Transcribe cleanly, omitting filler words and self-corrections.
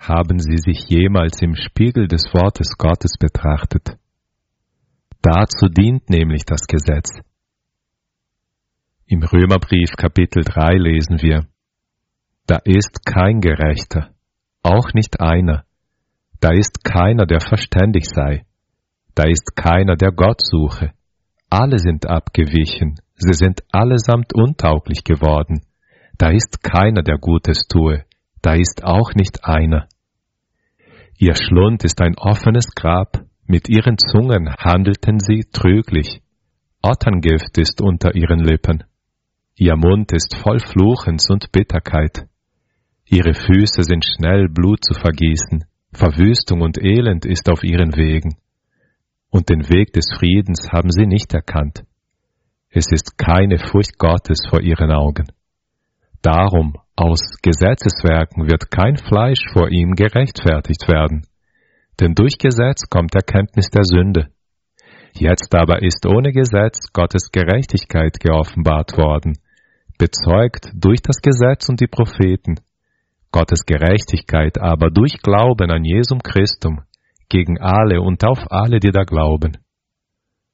Haben Sie sich jemals im Spiegel des Wortes Gottes betrachtet? Dazu dient nämlich das Gesetz. Im Römerbrief Kapitel 3 lesen wir: Da ist kein Gerechter, auch nicht einer. Da ist keiner, der verständig sei. Da ist keiner, der Gott suche. Alle sind abgewichen, sie sind allesamt untauglich geworden. Da ist keiner, der Gutes tue. Da ist auch nicht einer. Ihr Schlund ist ein offenes Grab, mit ihren Zungen handelten sie trüglich. Otterngift ist unter ihren Lippen. Ihr Mund ist voll Fluchens und Bitterkeit. Ihre Füße sind schnell, Blut zu vergießen. Verwüstung und Elend ist auf ihren Wegen. Und den Weg des Friedens haben sie nicht erkannt. Es ist keine Furcht Gottes vor ihren Augen. Darum, aus Gesetzeswerken wird kein Fleisch vor ihm gerechtfertigt werden. Denn durch Gesetz kommt Erkenntnis der Sünde. Jetzt aber ist ohne Gesetz Gottes Gerechtigkeit geoffenbart worden, bezeugt durch das Gesetz und die Propheten. Gottes Gerechtigkeit aber durch Glauben an Jesum Christum, gegen alle und auf alle, die da glauben.